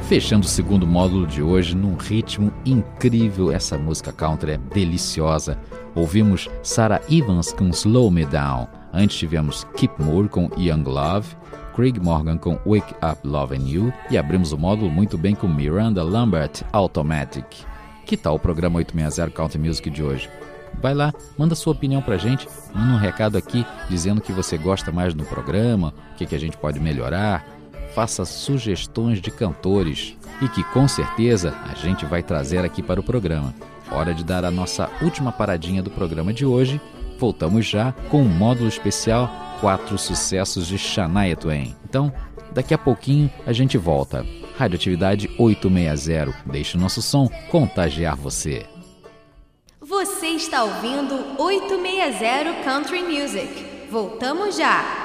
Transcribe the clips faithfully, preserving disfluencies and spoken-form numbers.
Fechando o segundo módulo de hoje num ritmo incrível. Essa música country é deliciosa. Ouvimos Sarah Evans com Slow Me Down. Antes tivemos Kip Moore com Young Love, Craig Morgan com Wake Up Lovin' You e abrimos o módulo muito bem com Miranda Lambert, Automatic. Que tal o programa oitocentos e sessenta Country Music de hoje? Vai lá, manda sua opinião pra gente, manda um recado aqui dizendo que você gosta mais do programa, o que, que a gente pode melhorar. Faça sugestões de cantores e que com certeza a gente vai trazer aqui para o programa. Hora de dar a nossa última paradinha do programa de hoje. Voltamos já com um módulo especial, quatro sucessos de Shania Twain. Então, daqui a pouquinho a gente volta. Radioatividade oitocentos e sessenta, deixe o nosso som contagiar você. Você está ouvindo oitocentos e sessenta Country Music. Voltamos já!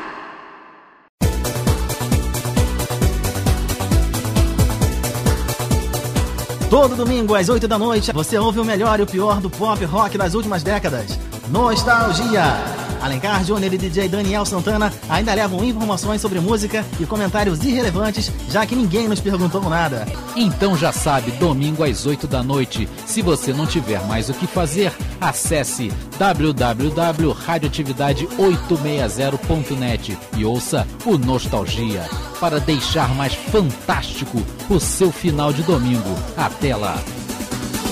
Todo domingo às oito da noite, você ouve o melhor e o pior do pop rock das últimas décadas. Nostalgia! Alencar Júnior e D J Daniel Santana ainda levam informações sobre música e comentários irrelevantes, já que ninguém nos perguntou nada. Então já sabe, domingo às oito da noite. Se você não tiver mais o que fazer, acesse w w w ponto radioatividade oitocentos e sessenta ponto net e ouça o Nostalgia, para deixar mais fantástico o seu final de domingo. Até lá!